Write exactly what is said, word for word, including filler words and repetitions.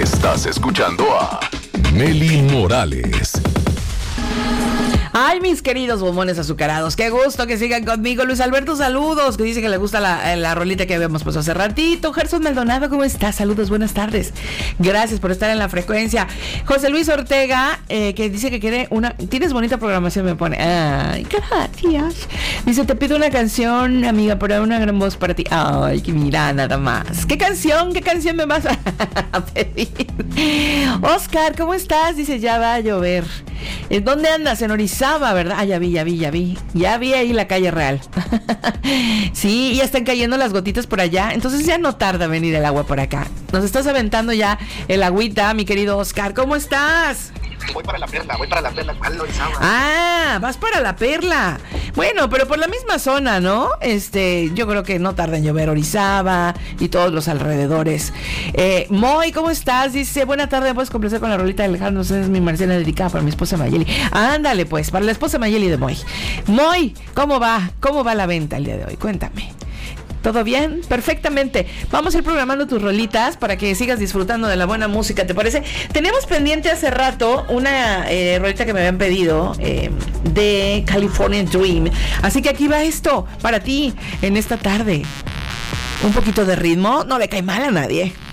Estás escuchando a Nelly Morales. Ay, mis queridos bombones azucarados, qué gusto que sigan conmigo. Luis Alberto, saludos, que dice que le gusta la, la rolita que habíamos puesto hace ratito. Gerson Maldonado, ¿cómo estás? Saludos, buenas tardes. Gracias por estar en la frecuencia. José Luis Ortega, eh, que dice que quiere una... Tienes bonita programación, me pone. Ay, gracias. Dice, te pido una canción, amiga, pero una gran voz para ti. Ay, que mira, nada más. ¿Qué canción? ¿Qué canción me vas a pedir? Oscar, ¿cómo estás? Dice, ya va a llover. ¿Dónde andas? En Orizaba, ¿verdad? Ah, ya vi, ya vi, ya vi. Ya vi ahí la calle real. Sí, ya están cayendo las gotitas por allá. Entonces ya no tarda venir el agua por acá. Nos estás aventando ya el agüita, mi querido Oscar. ¿Cómo estás? Voy para la Perla, voy para la Perla. ¿Cuál Orizaba? Ah, vas para la Perla. Bueno, pero por la misma zona, ¿no? Este, yo creo que no tarda en llover Orizaba y todos los alrededores. Eh, Moy, ¿cómo estás? Dice, buena tarde, ¿me puedes complacer con la rolita de Alejandro? Es mi Marcela dedicada para mi esposa Mayeli. Ándale, pues, para la esposa Mayeli de Moy. Moy, ¿cómo va? ¿Cómo va la venta el día de hoy? Cuéntame. ¿Todo bien? Perfectamente. Vamos a ir programando tus rolitas para que sigas disfrutando de la buena música, ¿te parece? Tenemos pendiente hace rato una eh, rolita que me habían pedido eh, de California Dream. Así que aquí va esto para ti en esta tarde. Un poquito de ritmo no le cae mal a nadie.